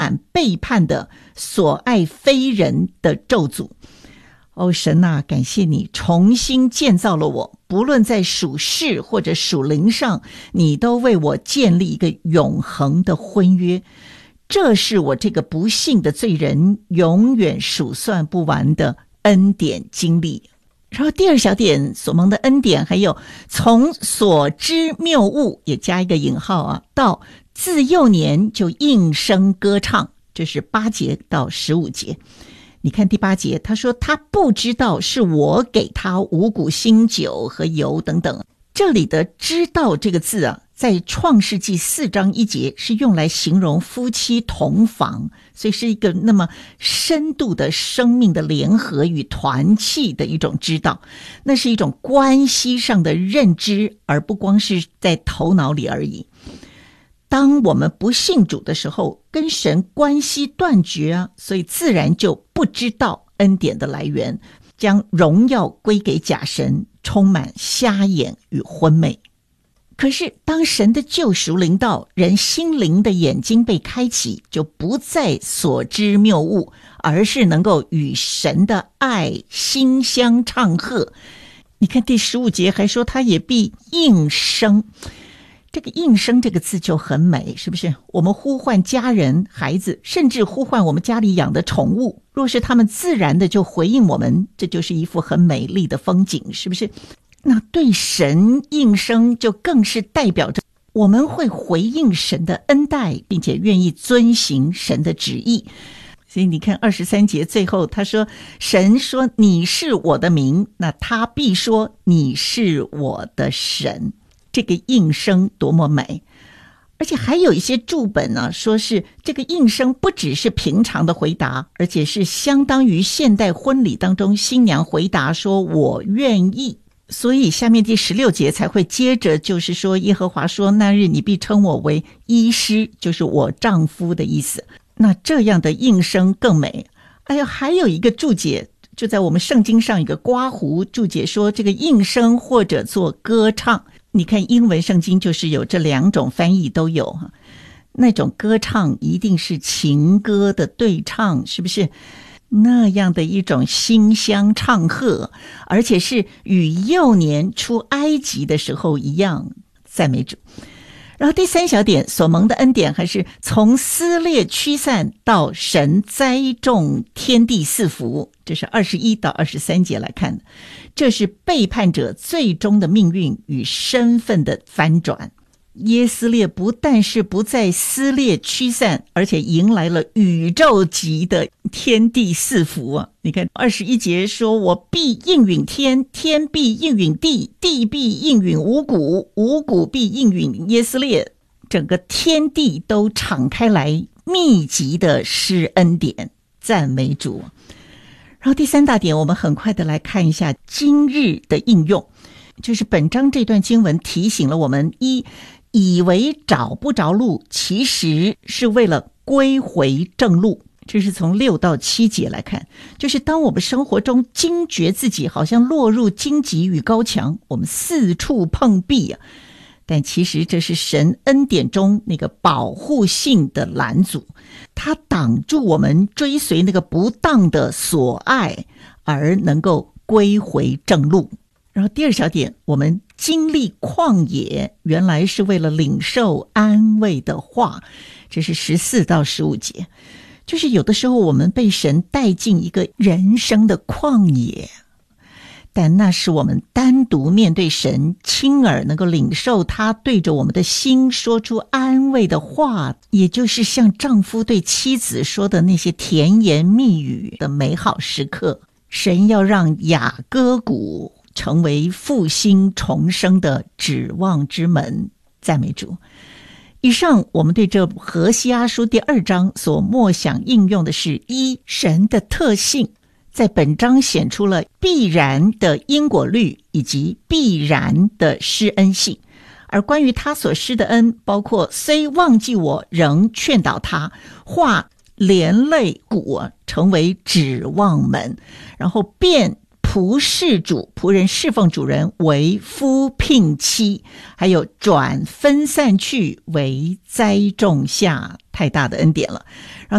满背叛的所爱非人的咒诅。神啊，感谢你重新建造了我，不论在属世或者属灵上，你都为我建立一个永恒的婚约，这是我这个不幸的罪人永远数算不完的恩典经历。然后第二小点，所蒙的恩典，还有从所知谬误，也加一个引号啊，到自幼年就应声歌唱，这是8节到15节。你看第8节，他说他不知道是我给他五谷新酒和油等等。这里的知道这个字啊，在创世纪4章1节是用来形容夫妻同房，所以是一个那么深度的生命的联合与团契的一种知道，那是一种关系上的认知，而不光是在头脑里而已。当我们不信主的时候，跟神关系断绝啊，所以自然就不知道恩典的来源，将荣耀归给假神，充满瞎眼与昏昧。可是当神的救赎临到，人心灵的眼睛被开启，就不再所知谬误，而是能够与神的爱馨香唱和。你看第15节还说他也必应声，这个应声这个字就很美，是不是？我们呼唤家人、孩子，甚至呼唤我们家里养的宠物，若是他们自然的就回应我们，这就是一幅很美丽的风景，是不是？那对神应声就更是代表着我们会回应神的恩待，并且愿意遵行神的旨意。所以你看23节最后他说，神说你是我的名，那他必说你是我的神。这个应声多么美。而且还有一些注本呢，说是这个应声不只是平常的回答，而且是相当于现代婚礼当中新娘回答说我愿意。所以下面第16节才会接着就是说，耶和华说那日你必称我为医师，就是我丈夫的意思。那这样的应声更美。还有一个注解，就在我们圣经上一个刮胡注解说，这个应声或者做歌唱，你看英文圣经就是有这2种翻译都有，那种歌唱一定是情歌的对唱，是不是？那样的一种馨香唱和，而且是与幼年出埃及的时候一样，赞美主。然后第3小点，所蒙的恩典还是从撕裂驱散到神栽种天地四福，这是21到23节来看的。这是背叛者最终的命运与身份的翻转。耶斯列不但是不再撕裂驱散，而且迎来了宇宙级的天地四福啊！你看21节说，我必应允天，天必应允地，地必应允五谷，五谷必应允耶斯列，整个天地都敞开来，密集的施恩典，赞美主。然后第3大点，我们很快的来看一下今日的应用，就是本章这段经文提醒了我们，以为找不着路，其实是为了归回正路。这是从6到7节来看，就是当我们生活中惊觉自己好像落入荆棘与高墙，我们四处碰壁啊，但其实这是神恩典中那个保护性的拦阻，它挡住我们追随那个不当的所爱，而能够归回正路。然后第2小点，我们经历旷野，原来是为了领受安慰的话，这是14到15节。就是有的时候我们被神带进一个人生的旷野，但那是我们单独面对神，亲耳能够领受他对着我们的心说出安慰的话，也就是像丈夫对妻子说的那些甜言蜜语的美好时刻。神要让雅各谷成为复兴重生的指望之门，赞美主。以上我们对这何西阿书第2章所默想应用的是神的特性，在本章显出了必然的因果律以及必然的施恩性。而关于他所施的恩，包括虽忘记我仍劝导他，化连累谷成为指望门，然后变仆事主，仆人侍奉主人为夫聘妻，还有转分散去为栽种下，太大的恩典了。然后